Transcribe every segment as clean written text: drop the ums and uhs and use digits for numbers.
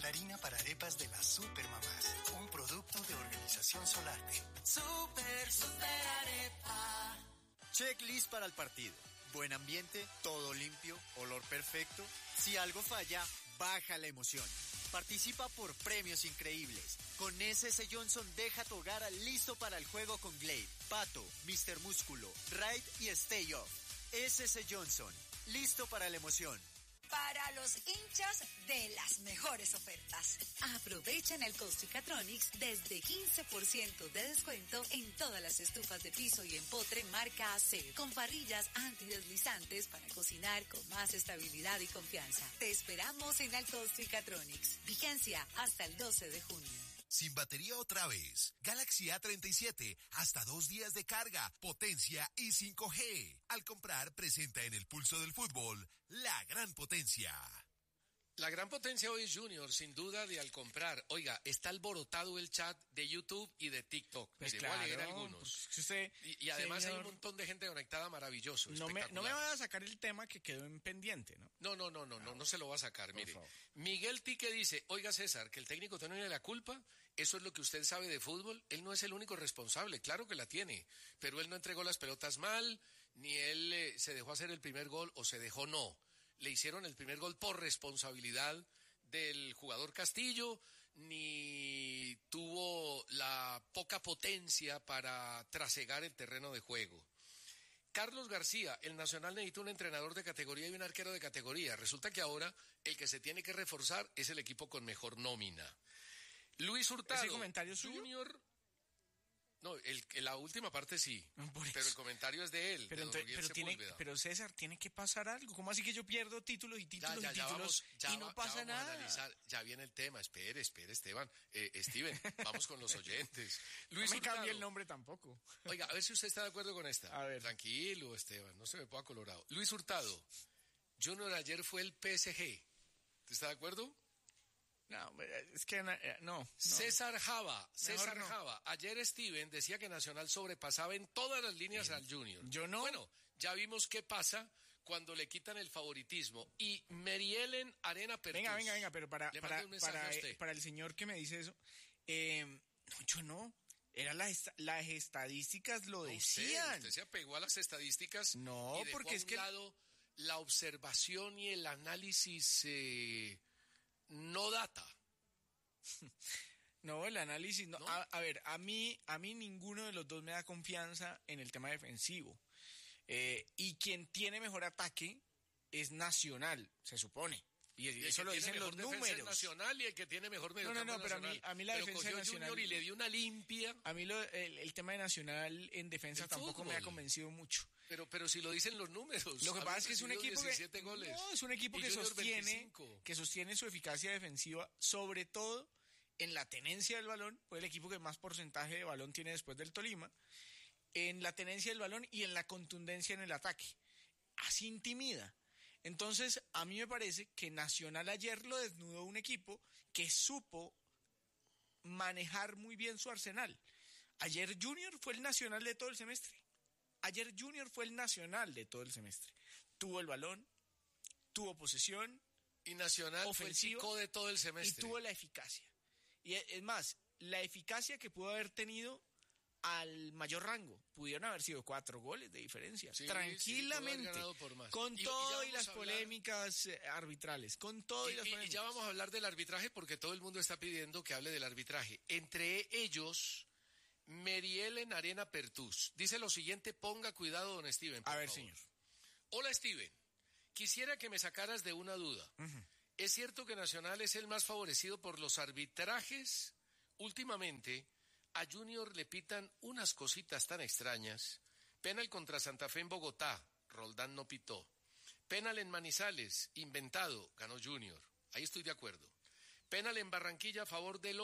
la harina para arepas de las Supermamás, un producto de Organización Solarte. Super arepa. Checklist para el partido. Buen ambiente, todo limpio, olor perfecto. Si algo falla, baja la emoción. Participa por premios increíbles. Con SS Johnson deja tu hogar listo para el juego con Glade, Pato, Mr. Músculo, Raid y Stay Off. SS Johnson, listo para la emoción. Para los hinchas de las mejores ofertas. Aprovecha en el Costricatronics desde 15% de descuento en todas las estufas de piso y empotre marca AC, con parrillas antideslizantes para cocinar con más estabilidad y confianza. Te esperamos en el Costricatronics. Vigencia hasta el 12 de junio. Sin batería otra vez. Galaxy A37, hasta 2 días de carga, potencia y 5G. Al comprar, presenta en el pulso del fútbol la gran potencia. La gran potencia hoy es Junior, sin duda, de al comprar. Oiga, está alborotado el chat de YouTube y de TikTok. Pues Mire, claro, voy a leer algunos. Si usted, y además señor, hay un montón de gente conectada, maravilloso, no me van a sacar el tema que quedó en pendiente, ¿no? No se lo va a sacar, mire. Favor. Miguel Tique dice, oiga César, que el técnico tiene la culpa, eso es lo que usted sabe de fútbol, él no es el único responsable, claro que la tiene, pero él no entregó las pelotas mal, ni él se dejó hacer el primer gol o se dejó no. Le hicieron el primer gol por responsabilidad del jugador Castillo, ni tuvo la poca potencia para trasegar el terreno de juego. Carlos García, el Nacional necesita un entrenador de categoría y un arquero de categoría. Resulta que ahora el que se tiene que reforzar es el equipo con mejor nómina. Luis Hurtado, ¿ese comentario suyo? Junior... No, la última parte sí, pero el comentario es de él. Pero César, tiene que pasar algo. ¿Cómo así que yo pierdo títulos y títulos y no pasa nada? Ya viene el tema. Espere, Esteban. Steven, vamos con los oyentes. Luis no me Hurtado. cambie el nombre tampoco. Oiga, a ver si usted está de acuerdo con esta. A ver. Tranquilo, Esteban, no se me ponga colorado. Luis Hurtado, Junior ayer fue el PSG. ¿Usted está de acuerdo? No, es que no. César Java, no. ayer Steven decía que Nacional sobrepasaba en todas las líneas al Junior. Yo no. Bueno, ya vimos qué pasa cuando le quitan el favoritismo. Y Mary Ellen Arena Pertus. Venga, pero para el señor que me dice eso, no, yo no. Las estadísticas lo decían. Usted se apegó a las estadísticas. No, y dejó porque es que lado la observación y el análisis no data. No, el análisis no. A ver, a mí ninguno de los dos me da confianza en el tema defensivo. Y quien tiene mejor ataque es Nacional, se supone. Y eso lo dicen los números. Nacional y el que tiene mejor mediocampo pero a mí la defensa de Nacional Junior y le dio una limpia. A mí el tema de Nacional en defensa tampoco me ha convencido mucho. Pero si lo dicen los números. Lo que pasa es que es un equipo es un equipo que sostiene su eficacia defensiva, sobre todo en la tenencia del balón, fue el equipo que más porcentaje de balón tiene después del Tolima, en la tenencia del balón y en la contundencia en el ataque. Así intimida. Entonces, a mí me parece que Nacional ayer lo desnudó un equipo que supo manejar muy bien su arsenal. Ayer Junior fue el Nacional de todo el semestre. Tuvo el balón, tuvo posesión. Y Nacional ofensiva, fue el chico de todo el semestre. Y tuvo la eficacia. Y es más, la eficacia que pudo haber tenido al mayor rango. Pudieron haber sido 4 goles de diferencia. Sí, tranquilamente. Sí, por más. Con todo y las polémicas arbitrales. Con todo y las polémicas. Y ya vamos a hablar del arbitraje porque todo el mundo está pidiendo que hable del arbitraje. Entre ellos, Meriel en Arena Pertus. Dice lo siguiente, ponga cuidado, don Steven, por favor. Señor. Hola, Steven. Quisiera que me sacaras de una duda. Uh-huh. ¿Es cierto que Nacional es el más favorecido por los arbitrajes? Últimamente, a Junior le pitan unas cositas tan extrañas. Penal contra Santa Fe en Bogotá, Roldán no pitó. Penal en Manizales, inventado, ganó Junior. Ahí estoy de acuerdo. Penal en Barranquilla a favor del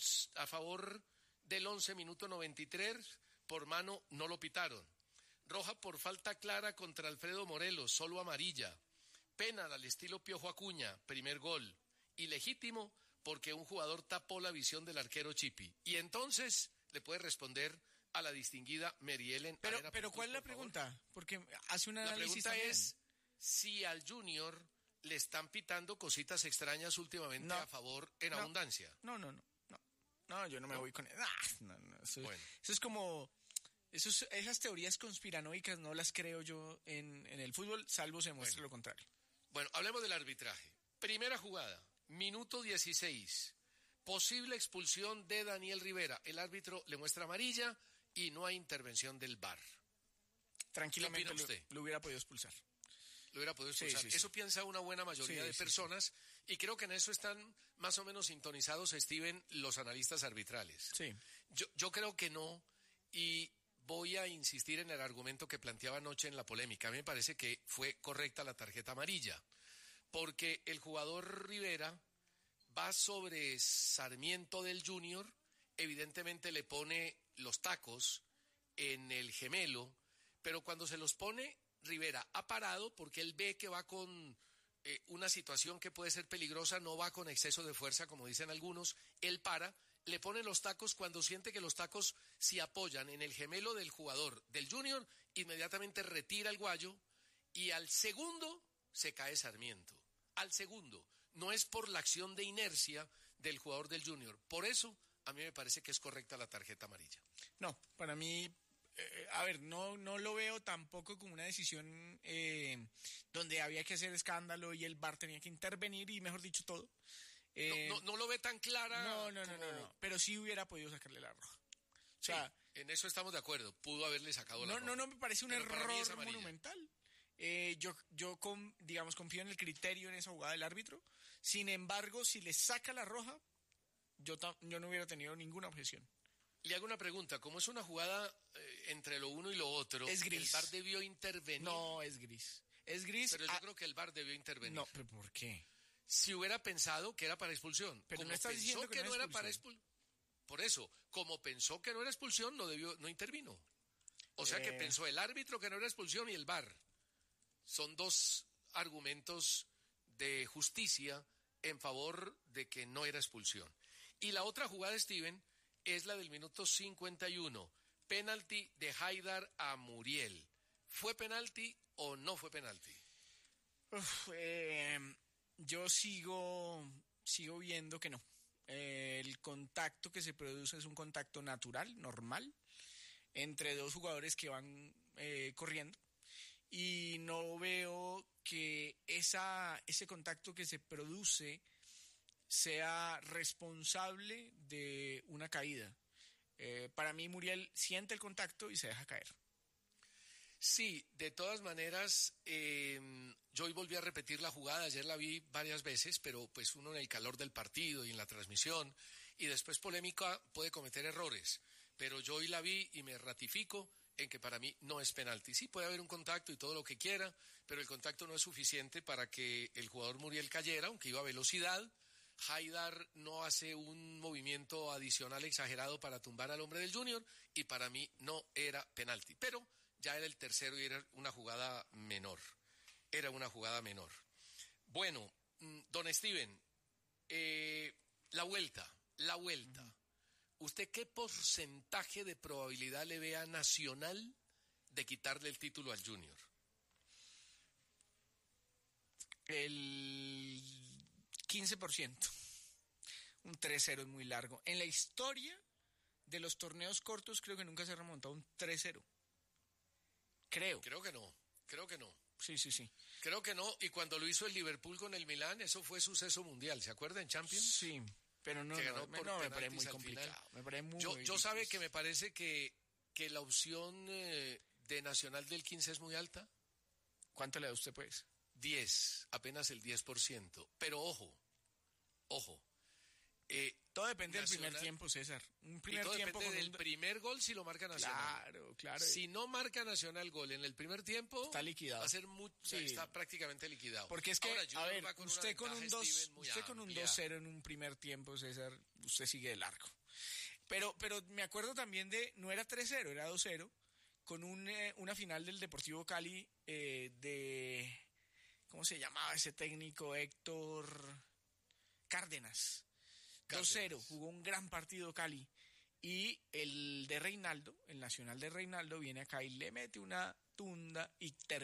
11, minuto 93, por mano no lo pitaron. Roja por falta clara contra Alfredo Morelos, solo amarilla. Penal al estilo Piojo Acuña, primer gol. Ilegítimo porque un jugador tapó la visión del arquero Chipi. Y entonces le puede responder a la distinguida Merielen. Pero ¿cuál es la pregunta? Porque hace un análisis. La pregunta es si al Junior le están pitando cositas extrañas últimamente a favor en abundancia. No, yo no me voy con... eso, bueno. Eso es como... esas teorías conspiranoicas no las creo yo en el fútbol, salvo se muestre lo contrario. Bueno, hablemos del arbitraje. Primera jugada, minuto 16. Posible expulsión de Daniel Rivera. El árbitro le muestra amarilla y no hay intervención del VAR. Tranquilamente lo hubiera podido expulsar. Lo hubiera podido expulsar. Sí. Eso piensa una buena mayoría de personas y creo que en eso están más o menos sintonizados, Steven, los analistas arbitrales. Sí. Yo creo que no, y voy a insistir en el argumento que planteaba anoche en la polémica. A mí me parece que fue correcta la tarjeta amarilla, porque el jugador Rivera va sobre Sarmiento del Junior, evidentemente le pone los tacos en el gemelo, pero cuando se los pone, Rivera ha parado porque él ve que va con una situación que puede ser peligrosa, no va con exceso de fuerza, como dicen algunos, él para, le pone los tacos cuando siente que los tacos se apoyan en el gemelo del jugador del Junior, inmediatamente retira el guayo y al segundo se cae Sarmiento. Al segundo. No es por la acción de inercia del jugador del Junior. Por eso, a mí me parece que es correcta la tarjeta amarilla. No, para mí, no lo veo tampoco como una decisión donde había que hacer escándalo y el VAR tenía que intervenir y, mejor dicho, todo. No lo ve tan clara. No. Pero sí hubiera podido sacarle la roja. O sea, en eso estamos de acuerdo. Pudo haberle sacado la roja. No me parece un error monumental. Yo confío en el criterio en esa jugada del árbitro. Sin embargo, si le saca la roja, yo no hubiera tenido ninguna objeción. Le hago una pregunta. Como es una jugada entre lo uno y lo otro, es gris. ¿El VAR debió intervenir? No, es gris. Es gris. Pero yo creo que el VAR debió intervenir. No, pero ¿por qué? Si hubiera pensado que era para expulsión. Pero como no estás diciendo que no era para expulsión. Por eso, como pensó que no era expulsión, no intervino. O sea que pensó el árbitro que no era expulsión y el VAR. Son dos argumentos de justicia en favor de que no era expulsión. Y la otra jugada, Steven, es la del minuto 51. Penalti de Haidar a Muriel. ¿Fue penalti o no fue penalti? Yo sigo viendo que no. El contacto que se produce es un contacto natural, normal, entre dos jugadores que van corriendo. Y no veo que ese contacto que se produce sea responsable de una caída. Para mí, Muriel siente el contacto y se deja caer. Sí, de todas maneras, yo hoy volví a repetir la jugada, ayer la vi varias veces, pero pues uno en el calor del partido y en la transmisión, y después polémica puede cometer errores, pero yo hoy la vi y me ratifico en que para mí no es penalti. Sí, puede haber un contacto y todo lo que quiera, pero el contacto no es suficiente para que el jugador Muriel cayera, aunque iba a velocidad. Haidar no hace un movimiento adicional exagerado para tumbar al hombre del Junior, y para mí no era penalti, pero ya era el tercero y era una jugada menor. Bueno, don Steven, la vuelta. ¿Usted qué porcentaje de probabilidad le ve a Nacional de quitarle el título al Junior? El 15%. Un 3-0 es muy largo. En la historia de los torneos cortos creo que nunca se ha remontado un 3-0. Creo que no. Sí. Creo que no, y cuando lo hizo el Liverpool con el Milán, eso fue suceso mundial, ¿se acuerda en Champions? Sí, pero me parece muy complicado. Me parece muy yo sabe que me parece que la opción de Nacional del 15 es muy alta. ¿Cuánto le da usted, pues? 10, apenas el 10%. Pero ojo. Todo depende del primer tiempo, César. Un primer todo tiempo depende del primer gol si lo marca Nacional. Claro. Si no marca Nacional gol en el primer tiempo, está liquidado. Va a ser está prácticamente liquidado. Porque es que, ahora, usted con un 2-0 en un primer tiempo, César, usted sigue de largo. Pero me acuerdo también no era 3-0, era 2-0, con una final del Deportivo Cali de... ¿Cómo se llamaba ese técnico? Héctor Cárdenas. 2-0, jugó un gran partido Cali. Y el de Reinaldo, el Nacional de Reinaldo, viene acá y le mete una tunda y termina